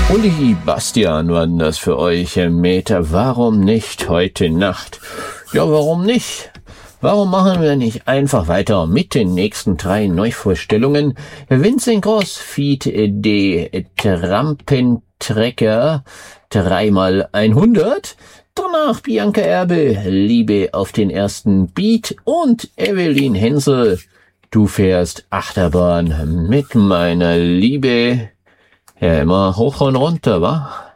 Uli, Bastian waren das für euch, Meter. Warum nicht heute Nacht? Ja, warum nicht? Warum machen wir nicht einfach weiter mit den nächsten 3 Neuvorstellungen? Vincent Gross feat. Die Trampentrecker 3x100. Danach Bianca Erbe, Liebe auf den ersten Beat und Evelyn Hensel, du fährst Achterbahn mit meiner Liebe. Ja, immer hoch und runter, wa?